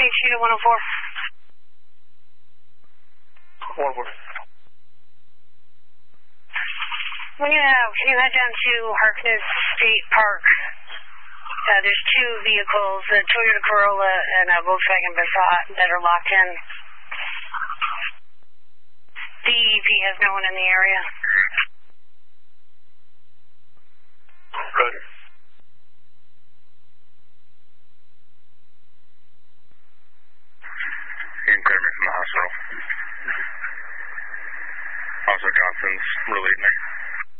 Phoenix Unit 104. 104. Can you head down to Harkness State Park? There's two vehicles, a Toyota Corolla and a Volkswagen Passat that are locked in. The EEP has no one in the area. Roger. You can clear me from the hospital. Also, Johnson's relieved me.